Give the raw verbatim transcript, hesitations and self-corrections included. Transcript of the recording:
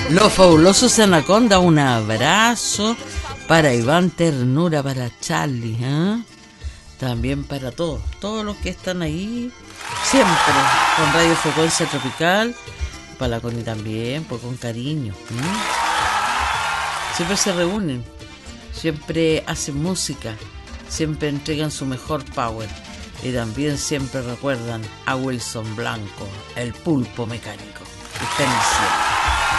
Los fabulosos Anaconda, un abrazo para Iván, ternura para Charlie, ¿eh? También para todos, todos los que están ahí, siempre con Radio Frecuencia Tropical, para la Connie también, pues con cariño, ¿eh? Siempre se reúnen, siempre hacen música, siempre entregan su mejor power y también siempre recuerdan a Wilson Blanco, el pulpo mecánico. Está en el cielo.